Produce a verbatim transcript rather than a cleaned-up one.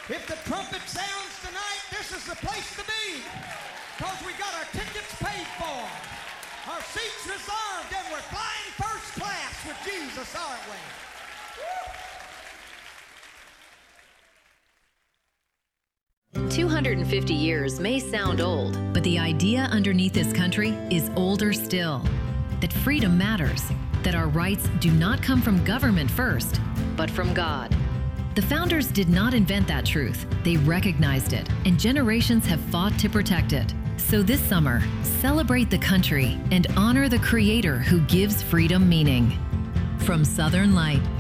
If the trumpet sounds tonight, this is the place to be. Because we got our tickets paid for. Our seats reserved, and we're flying first class with Jesus, aren't we? two hundred fifty years may sound old, but the idea underneath this country is older still. That freedom matters, that our rights do not come from government first, but from God. The founders did not invent that truth. They recognized it, and generations have fought to protect it. So this summer, celebrate the country and honor the Creator who gives freedom meaning. From Southern Light,